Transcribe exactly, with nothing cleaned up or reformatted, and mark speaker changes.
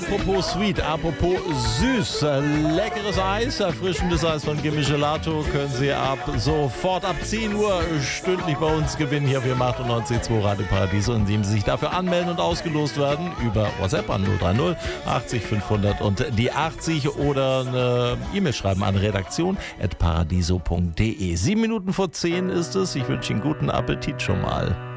Speaker 1: apropos sweet, apropos süß, leckeres Eis, erfrischendes Eis von Gimme Gelato können Sie ab sofort ab zehn Uhr stündlich bei uns gewinnen, hier auf Ihrem achtundneunzig Komma zwei Radio Paradiso, indem Sie sich dafür anmelden und ausgelost werden über WhatsApp an null drei null achtzig fünfhundert und die achtzig oder eine E-Mail schreiben an redaktion at paradiso punkt de. Sieben Minuten vor zehn ist es. Ich wünsche Ihnen guten Appetit schon mal.